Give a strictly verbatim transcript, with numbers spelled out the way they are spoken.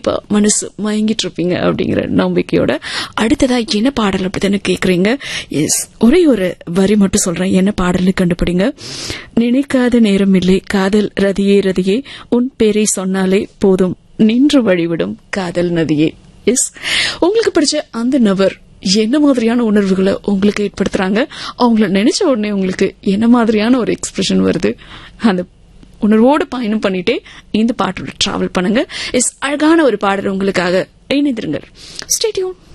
கண்டிப்பா மனசு மயங்கிட்டு இருப்பீங்க அப்படிங்கிற நம்பிக்கையோட அடுத்ததா என்ன பாடல் அப்படித்தானே கேக்குறீங்க. எஸ், ஒரே ஒரு வரி மட்டும் சொல்றேன், என்ன பாடல்னு கண்டுபிடிங்க. நினைக்காத நேரம் இல்லை காதல் ரதியே ரதியே, உன் பேரை சொன்னாலே போதும் நின்று வழிவிடும் காதல் நதியே. எஸ், உங்களுக்கு பிடிச்ச அந்த நபர் என்ன மாதிரியான உணர்வுகளை உங்களுக்கு ஏற்படுத்துறாங்க, அவங்கள நினைச்ச உடனே உங்களுக்கு என்ன மாதிரியான ஒரு எக்ஸ்பிரஷன் வருது, அந்த உணர்வோடு பயணம் பண்ணிட்டே இந்த பாட்டோட டிராவல் பண்ணுங்க. இஸ் அழகான ஒரு பாடல் உங்களுக்காக இணைந்திருங்கள். Stay tune.